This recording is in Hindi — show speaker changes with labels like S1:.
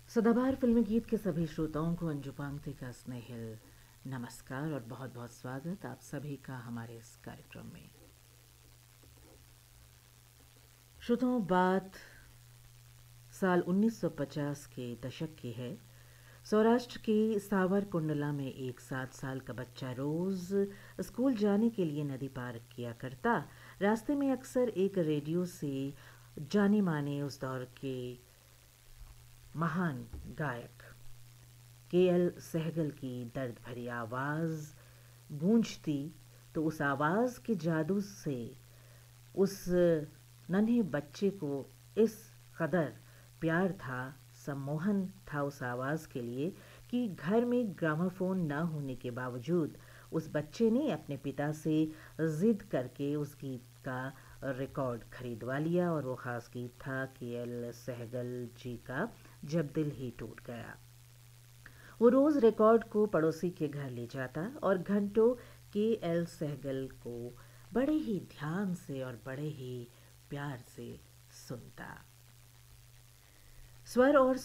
S1: सदाबहार फिल्मी गीत के सभी श्रोताओं को अंजू पांगते का स्नेहिल नमस्कार और बहुत बहुत स्वागत आप सभी का हमारे इस कार्यक्रम में। श्रोताओं, बात साल 1950 के दशक की है। सौराष्ट्र की सावरकुंडला में एक 7 साल का बच्चा रोज स्कूल जाने के लिए नदी पार किया करता। रास्ते में अक्सर एक रेडियो से जाने माने उस दौर के महान गायक के.एल. सहगल की दर्द भरी आवाज़ गूंजती, तो उस आवाज़ के जादू से उस नन्हे बच्चे को इस कदर प्यार था, सम्मोहन था उस आवाज़ के लिए कि घर में ग्रामोफोन ना होने के बावजूद उस बच्चे ने अपने पिता से ज़िद करके उस गीत का रिकॉर्ड खरीदवा लिया। और वो ख़ास गीत था के.एल. सहगल जी का जब दिल ही टूट गया। वो रोज़ रिकॉर्ड को पड़ोसी के घर ले जाता और घंटों के.एल. सहगल को बड़े ही ध्यान से और बड़े ही प्यार से सुनता। स्वर और